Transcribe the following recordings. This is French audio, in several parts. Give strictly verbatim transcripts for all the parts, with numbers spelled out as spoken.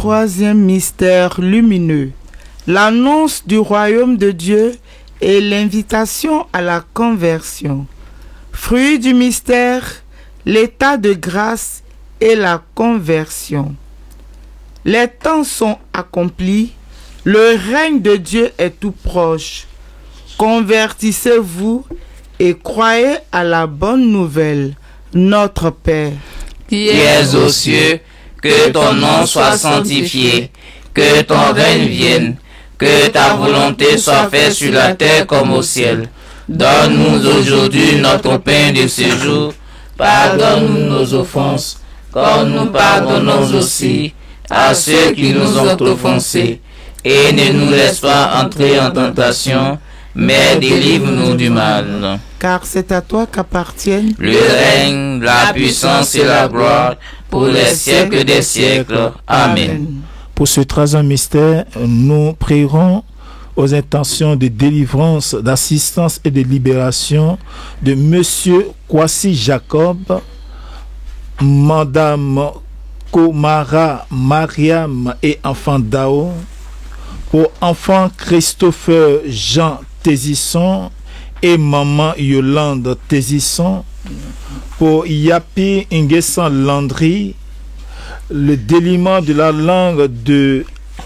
Troisième mystère lumineux, l'annonce du royaume de Dieu et l'invitation à la conversion. Fruit du mystère, l'état de grâce et la conversion. Les temps sont accomplis, le règne de Dieu est tout proche. Convertissez-vous et croyez à la bonne nouvelle, notre Père. Qui es aux cieux, que ton nom soit sanctifié, que ton règne vienne, que ta volonté soit faite sur la terre comme au ciel. Donne-nous aujourd'hui notre pain de ce jour. Pardonne-nous nos offenses, comme nous pardonnons aussi à ceux qui nous ont offensés. Et ne nous laisse pas entrer en tentation, mais délivre-nous du mal. Car c'est à toi qu'appartiennent le règne, la puissance et la gloire pour les siècles des siècles. Amen. Pour ce troisième mystère, nous prierons aux intentions de délivrance, d'assistance et de libération de Monsieur Kwasi Jacob, Madame Komara Mariam et enfant Dao, pour enfant Christopher Jean Tézisson et maman Yolande Tézisson, pour Yapi Ingesan Landry, le déliement de la langue de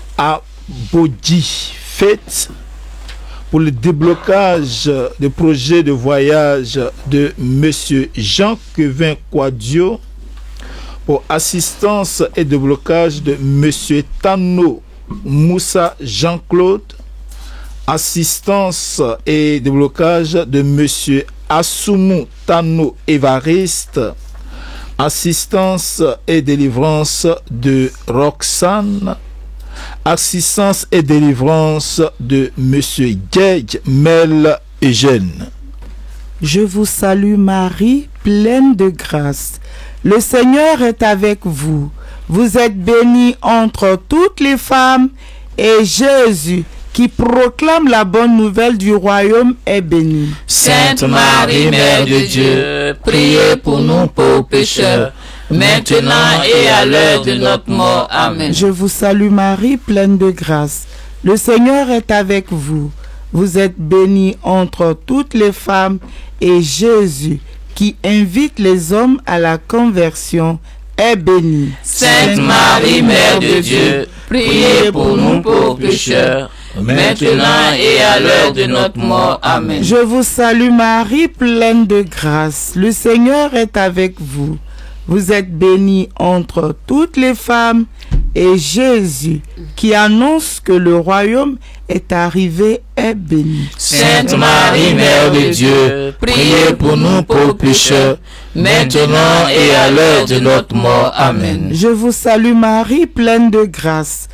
Abodji Fête, pour le déblocage des projets de voyage de Monsieur Jean-Kevin Quadio, pour assistance et déblocage de Monsieur Tano Moussa Jean-Claude, assistance et déblocage de Monsieur Assoumou Tano Évariste, assistance et délivrance de Roxane, assistance et délivrance de Monsieur Gage Mel Eugène. Je vous salue Marie, pleine de grâce. Le Seigneur est avec vous. Vous êtes bénie entre toutes les femmes, et Jésus, qui proclame la bonne nouvelle du royaume, est béni. Sainte Marie, Mère de Dieu, priez pour nous pauvres pécheurs, maintenant et à l'heure de notre mort. Amen. Je vous salue Marie, pleine de grâce. Le Seigneur est avec vous. Vous êtes bénie entre toutes les femmes, et Jésus, qui invite les hommes à la conversion, est béni. Sainte Marie, Mère de Dieu, priez pour nous pauvres pécheurs, maintenant et à l'heure de notre mort. Amen. Je vous salue Marie, pleine de grâce. Le Seigneur est avec vous. Vous êtes bénie entre toutes les femmes, et Jésus, qui annonce que le royaume est arrivé, est béni. Sainte Marie, Mère de Dieu, priez pour nous pauvres pécheurs, maintenant et à l'heure de notre mort. Amen. Je vous salue Marie, pleine de grâce.